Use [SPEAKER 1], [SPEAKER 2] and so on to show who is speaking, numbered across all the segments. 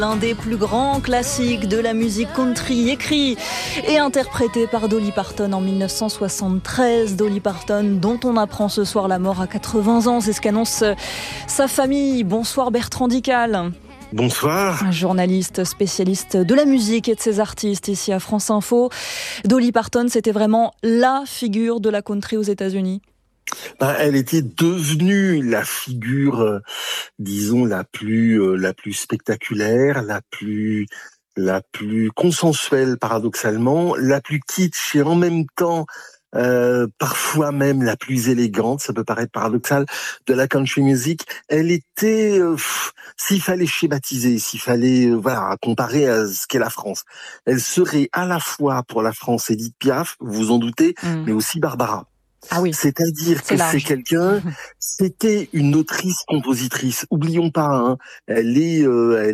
[SPEAKER 1] L'un des plus grands classiques de la musique country, écrit et interprété par Dolly Parton en 1973. Dolly Parton, dont on apprend ce soir la mort à 80 ans. C'est ce qu'annonce sa famille. Bonsoir Bertrand Dical.
[SPEAKER 2] Bonsoir.
[SPEAKER 1] Un journaliste spécialiste de la musique et de ses artistes ici à France Info. Dolly Parton, c'était vraiment la figure de la country aux États-Unis.
[SPEAKER 2] Elle était devenue la figure, disons, la plus spectaculaire, la plus consensuelle paradoxalement, la plus kitsch et en même temps parfois même la plus élégante, ça peut paraître paradoxal, de la country music. Elle était, s'il fallait schématiser, s'il fallait comparer à ce qu'est la France, elle serait à la fois pour la France Édith Piaf, vous vous en doutez, mais aussi Barbara.
[SPEAKER 1] Ah oui.
[SPEAKER 2] C'est-à-dire que c'est quelqu'un, c'était une autrice-compositrice. Oublions pas, elle est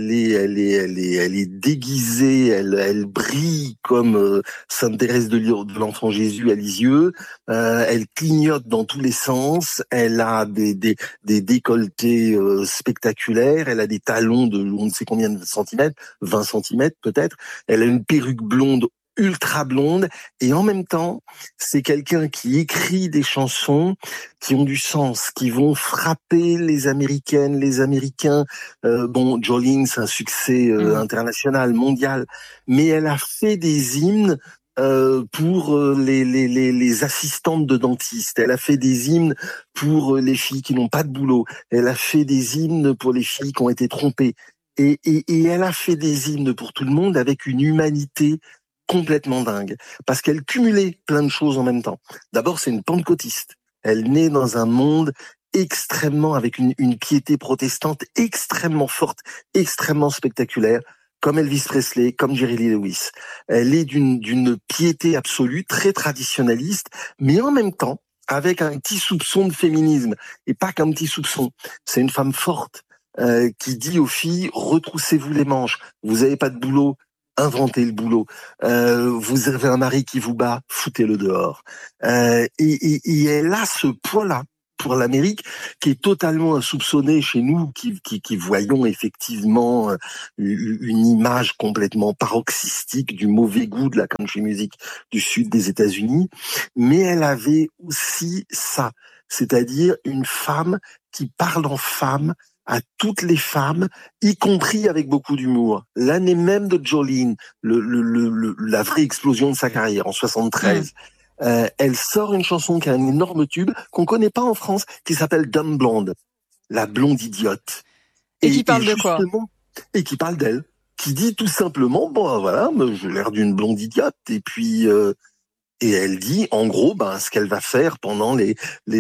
[SPEAKER 2] déguisée, elle brille comme Sainte Thérèse de l'Enfant Jésus à Lisieux. Elle clignote dans tous les sens. Elle a des décolletés spectaculaires. Elle a des talons de on ne sait combien de centimètres, 20 centimètres peut-être. Elle a une perruque blonde, ultra blonde, et en même temps, c'est quelqu'un qui écrit des chansons qui ont du sens, qui vont frapper les Américaines, les Américains. Jolene, c'est un succès international, mondial, mais elle a fait des hymnes pour les assistantes de dentistes. Elle a fait des hymnes pour les filles qui n'ont pas de boulot. Elle a fait des hymnes pour les filles qui ont été trompées. Et elle a fait des hymnes pour tout le monde avec une humanité complètement dingue, parce qu'elle cumulait plein de choses en même temps. D'abord, c'est une pentecôtiste. Elle naît dans un monde extrêmement, avec une piété protestante extrêmement forte, extrêmement spectaculaire, comme Elvis Presley, comme Jerry Lee Lewis. Elle est d'une piété absolue, très traditionnaliste, mais en même temps, avec un petit soupçon de féminisme, et pas qu'un petit soupçon. C'est une femme forte, qui dit aux filles, retroussez-vous les manches, vous n'avez pas de boulot, inventez le boulot. Vous avez un mari qui vous bat, foutez-le dehors. Et elle a ce poids-là pour l'Amérique qui est totalement insoupçonné chez nous, qui voyons effectivement une image complètement paroxystique du mauvais goût de la country music du sud des États-Unis. Mais elle avait aussi ça, c'est-à-dire une femme qui parle en femme, à toutes les femmes, y compris avec beaucoup d'humour. L'année même de Jolene, la vraie explosion de sa carrière, en 73, elle sort une chanson qui a un énorme tube, qu'on connaît pas en France, qui s'appelle Dumb Blonde, la blonde idiote.
[SPEAKER 1] Et qui parle de quoi?
[SPEAKER 2] Et qui parle d'elle. Qui dit tout simplement, j'ai l'air d'une blonde idiote, et puis... Et elle dit, en gros, ce qu'elle va faire pendant les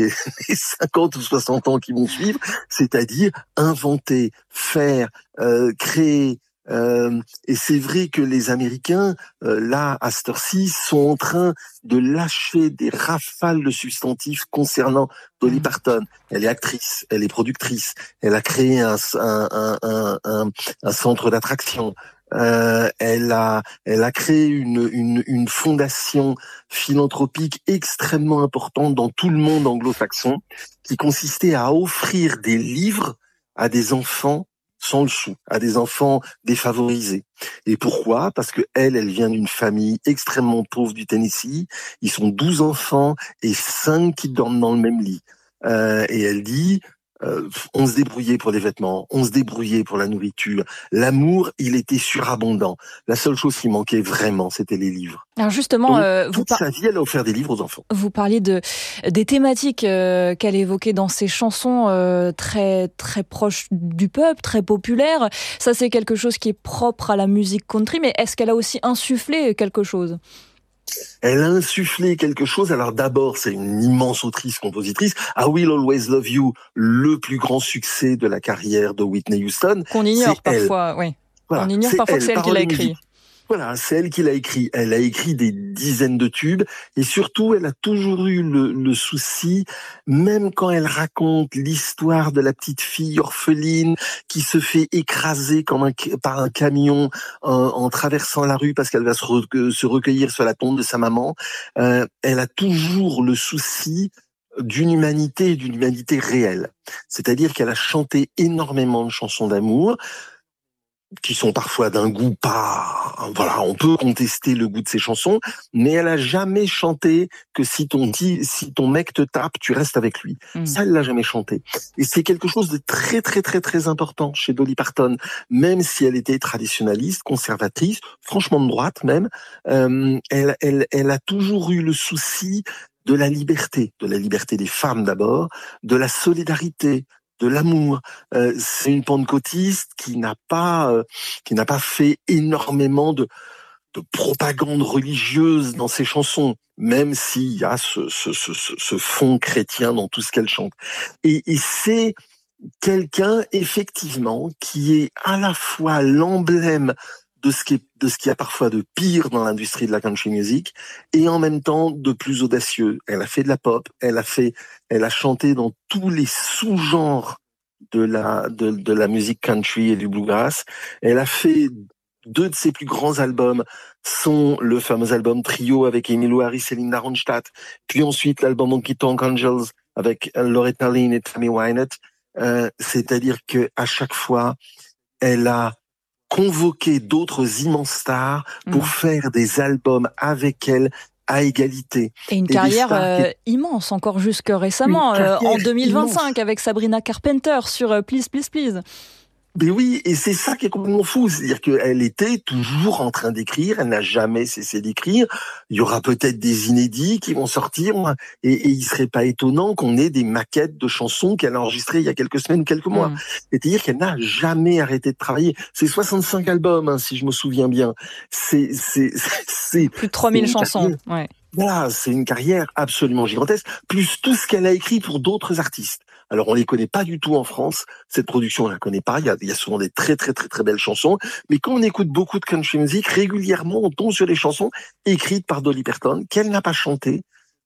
[SPEAKER 2] 50 ou 60 ans qui vont suivre, c'est-à-dire inventer, faire, créer. Et c'est vrai que les Américains, là, à cette heure-ci, sont en train de lâcher des rafales de substantifs concernant Dolly Parton. Elle est actrice, elle est productrice, elle a créé un centre d'attraction. Elle a créé une fondation philanthropique extrêmement importante dans tout le monde anglo-saxon, qui consistait à offrir des livres à des enfants sans le sou, à des enfants défavorisés. Et pourquoi? Parce que elle vient d'une famille extrêmement pauvre du Tennessee. Ils sont 12 enfants et 5 qui dorment dans le même lit. Et elle dit, on se débrouillait pour les vêtements, on se débrouillait pour la nourriture. L'amour, il était surabondant. La seule chose qui manquait vraiment, c'était les livres.
[SPEAKER 1] Alors justement,
[SPEAKER 2] toute sa vie, elle a offert des livres aux enfants.
[SPEAKER 1] Vous parliez des thématiques qu'elle évoquait dans ses chansons, très très proches du peuple, très populaires. Ça, c'est quelque chose qui est propre à la musique country, mais est-ce qu'elle a aussi insufflé quelque chose?
[SPEAKER 2] Elle a insufflé quelque chose. Alors d'abord, c'est une immense autrice-compositrice. I Will Always Love You, le plus grand succès de la carrière de Whitney Houston.
[SPEAKER 1] Qu'on ignore parfois, oui.
[SPEAKER 2] Voilà,
[SPEAKER 1] on ignore parfois que c'est elle qui l'a écrit.
[SPEAKER 2] Voilà, c'est elle qui l'a écrit. Elle a écrit des dizaines de tubes et surtout, elle a toujours eu le souci, même quand elle raconte l'histoire de la petite fille orpheline qui se fait écraser par un camion en traversant la rue parce qu'elle va se recueillir sur la tombe de sa maman. Elle a toujours le souci d'une humanité réelle. C'est-à-dire qu'elle a chanté énormément de chansons d'amour. qui sont parfois d'un goût pas, voilà, on peut contester le goût de ses chansons, mais elle a jamais chanté que si ton mec te tape, tu restes avec lui. Ça, elle l'a jamais chanté. Et c'est quelque chose de très, très, très, très important chez Dolly Parton. Même si elle était traditionnaliste, conservatrice, franchement de droite même, elle a toujours eu le souci de la liberté des femmes d'abord, de la solidarité, de l'amour. C'est une pentecôtiste qui n'a pas fait énormément de propagande religieuse dans ses chansons, même s'il y a ce fond chrétien dans tout ce qu'elle chante. Et c'est quelqu'un, effectivement, qui est à la fois l'emblème de ce qu'il y a parfois de pire dans l'industrie de la country music et en même temps de plus audacieux. Elle a fait de la pop, elle a chanté dans tous les sous-genres de la musique country et du bluegrass. Elle a fait 2 de ses plus grands albums sont le fameux album Trio avec Emmylou Harris et Linda Ronstadt, puis ensuite l'album Honky Tonk Angels avec Loretta Lynn et Tammy Wynette. C'est-à-dire que à chaque fois, elle a convoqué d'autres immenses stars pour faire des albums avec elle à égalité.
[SPEAKER 1] Et une carrière immense, encore jusque récemment, en 2025, immense. Avec Sabrina Carpenter sur Please, Please, Please.
[SPEAKER 2] Mais oui, et c'est ça qui est complètement fou, c'est-à-dire qu'elle était toujours en train d'écrire, elle n'a jamais cessé d'écrire. Il y aura peut-être des inédits qui vont sortir, et il serait pas étonnant qu'on ait des maquettes de chansons qu'elle a enregistrées il y a quelques semaines ou quelques mois. C'est-à-dire qu'elle n'a jamais arrêté de travailler. C'est 65 albums, si je me souviens bien. C'est
[SPEAKER 1] plus de 3000 chansons. Ouais.
[SPEAKER 2] Voilà, c'est une carrière absolument gigantesque, plus tout ce qu'elle a écrit pour d'autres artistes. Alors, on les connaît pas du tout en France. Cette production, on la connaît pas. Il y a souvent des très, très, très, très belles chansons. Mais quand on écoute beaucoup de country music, régulièrement, on tombe sur des chansons écrites par Dolly Parton, qu'elle n'a pas chantées,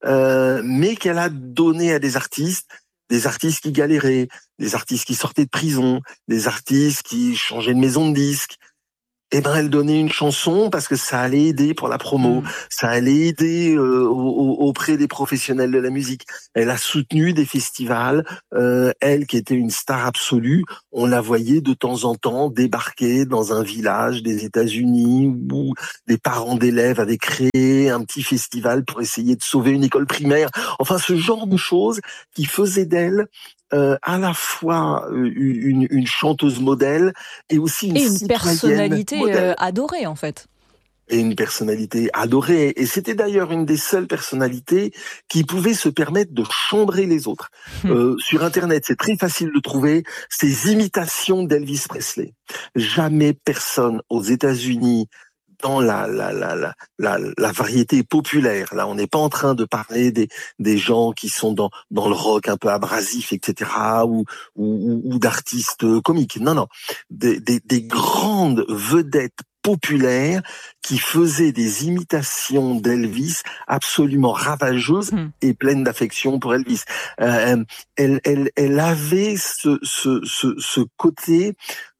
[SPEAKER 2] mais qu'elle a données à des artistes qui galéraient, des artistes qui sortaient de prison, des artistes qui changeaient de maison de disques. Eh ben, elle donnait une chanson parce que ça allait aider pour la promo, ça allait aider auprès des professionnels de la musique. Elle a soutenu des festivals. Elle, qui était une star absolue, on la voyait de temps en temps débarquer dans un village des États-Unis où des parents d'élèves avaient créé un petit festival pour essayer de sauver une école primaire. Enfin, ce genre de choses qui faisaient d'elle à la fois une chanteuse modèle et aussi une
[SPEAKER 1] personnalité adorée en fait.
[SPEAKER 2] Et une personnalité adorée. Et c'était d'ailleurs une des seules personnalités qui pouvait se permettre de chambrer les autres. Sur Internet, c'est très facile de trouver ces imitations d'Elvis Presley. Jamais personne aux États-Unis dans la variété populaire. Là, on n'est pas en train de parler des gens qui sont dans le rock un peu abrasif, etc., ou d'artistes comiques. Non. Des grandes vedettes populaires qui faisaient des imitations d'Elvis absolument ravageuses et pleines d'affection pour Elvis. Elle avait ce côté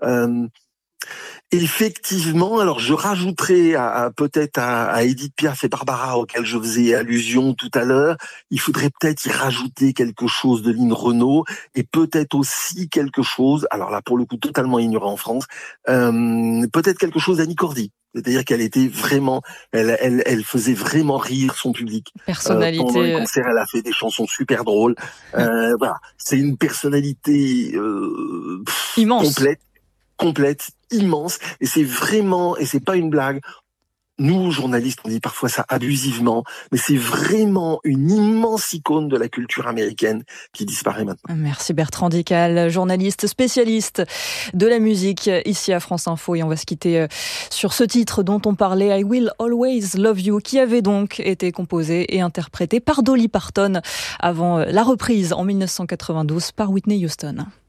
[SPEAKER 2] effectivement, alors je rajouterai peut-être à Édith Piaf et Barbara, auxquelles je faisais allusion tout à l'heure, il faudrait peut-être y rajouter quelque chose de Lynn Renaud et peut-être aussi quelque chose, alors là pour le coup totalement ignoré en France, peut-être quelque chose d'Annie Cordy. C'est-à-dire qu'elle était vraiment, elle faisait vraiment rire son public.
[SPEAKER 1] Personnalité.
[SPEAKER 2] Pendant les concerts, elle a fait des chansons super drôles. Voilà, c'est une personnalité
[SPEAKER 1] immense.
[SPEAKER 2] Complète, immense, et c'est pas une blague. Nous, journalistes, on dit parfois ça abusivement, mais c'est vraiment une immense icône de la culture américaine qui disparaît maintenant.
[SPEAKER 1] Merci Bertrand Dical, journaliste spécialiste de la musique ici à France Info, et on va se quitter sur ce titre dont on parlait, I Will Always Love You, qui avait donc été composé et interprété par Dolly Parton avant la reprise en 1992 par Whitney Houston.